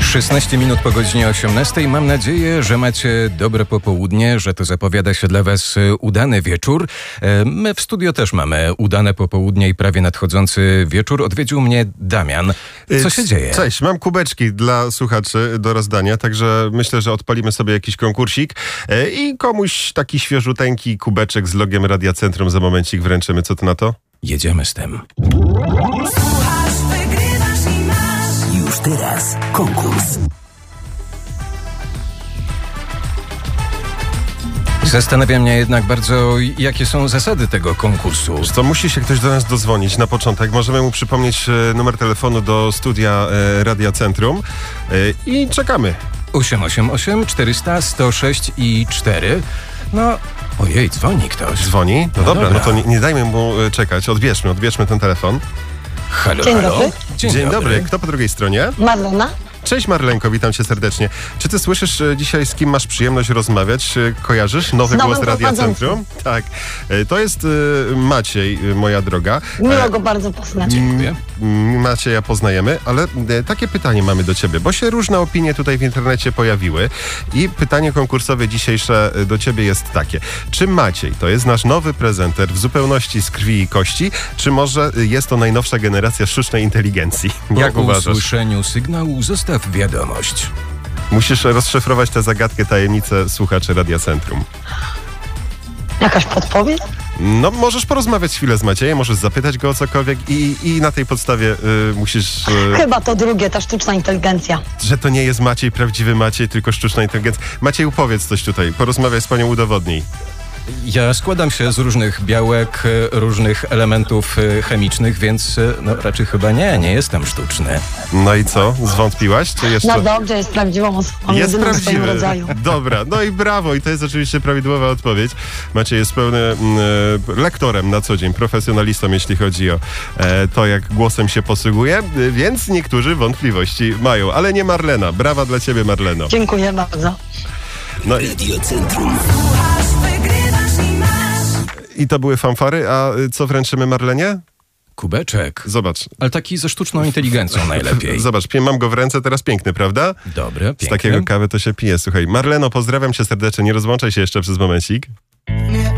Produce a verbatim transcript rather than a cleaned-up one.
szesnaście minut po godzinie osiemnastej. Mam nadzieję, że macie dobre popołudnie, że to zapowiada się dla was udany wieczór. My w studio też mamy udane popołudnie i prawie nadchodzący wieczór. Odwiedził mnie Damian. Co się dzieje? Cześć, mam kubeczki dla słuchaczy do rozdania, także myślę, że odpalimy sobie jakiś konkursik i komuś taki świeżuteńki kubeczek z logiem Radia Centrum za momencik wręczymy. Co ty na to? Jedziemy z tym. Już teraz konkurs. Zastanawia mnie jednak bardzo, jakie są zasady tego konkursu. To musi się ktoś do nas dozwonić na początek. Możemy mu przypomnieć numer telefonu do studia e, Radia Centrum e, i czekamy. osiem osiem osiem czterysta sto sześć i cztery. No, ojej, dzwoni ktoś. Dzwoni? No, no dobra, dobra, no to nie, nie dajmy mu czekać. Odbierzmy, odbierzmy ten telefon. Halo, Dzień halo. dobry. Dzień, Dzień dobry. dobry. Kto po drugiej stronie? Marlena? Cześć Marlenko, witam cię serdecznie. Czy ty słyszysz e, dzisiaj, z kim masz przyjemność rozmawiać? E, Kojarzysz nowy Z nowym głos Radia prowadzącym. Centrum? Tak. E, To jest e, Maciej, e, moja droga. Miło E, go bardzo poznać. Dziękuję. m, Macieja poznajemy, ale e, takie pytanie mamy do ciebie, bo się różne opinie tutaj w internecie pojawiły i pytanie konkursowe dzisiejsze e, do ciebie jest takie. Czy Maciej to jest nasz nowy prezenter w zupełności z krwi i kości, czy może e, jest to najnowsza generacja sztucznej inteligencji? Jak Po uważasz? usłyszeniu sygnału zostaw wiadomość. Musisz rozszyfrować tę zagadkę, tajemnicę słuchaczy Radia Centrum. Jakaś podpowiedź? No, możesz porozmawiać chwilę z Maciejem, możesz zapytać go o cokolwiek i, i na tej podstawie y, musisz... Y, Chyba to drugie, ta sztuczna inteligencja. że to nie jest Maciej, prawdziwy Maciej, tylko sztuczna inteligencja. Maciej, opowiedz coś tutaj, porozmawiaj z panią, udowodnij. Ja składam się z różnych białek, e, różnych elementów e, chemicznych, więc e, no raczej chyba nie, nie jestem sztuczny. No i co? Zwątpiłaś? Czy jeszcze... No dobrze, jest prawdziwą osobą, Jest jedyną w swoim prawdziwy. rodzaju. Dobra, no i brawo. I to jest oczywiście prawidłowa odpowiedź. Maciej jest pełny mm, e, lektorem na co dzień, profesjonalistą, jeśli chodzi o e, to, jak głosem się posługuje, e, więc niektórzy wątpliwości mają, ale nie Marlena. Brawa dla ciebie, Marleno. Dziękuję bardzo. No i, Radio Centrum. i to były fanfary, a y, co wręczymy Marlenie? Kubeczek. Zobacz. Ale taki ze sztuczną inteligencją najlepiej. Zobacz, pie- mam go w ręce, teraz piękny, prawda? Dobre, Z piękne. takiego kawy to się pije. Słuchaj, Marleno, pozdrawiam cię serdecznie, nie rozłączaj się jeszcze przez momencik. Nie